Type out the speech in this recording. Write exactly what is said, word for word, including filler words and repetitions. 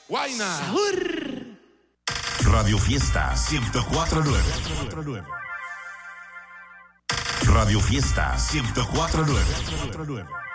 Guayna. Sahur. Radio Fiesta ciento cuatro punto nueve. Radio Fiesta ciento cuatro punto nueve.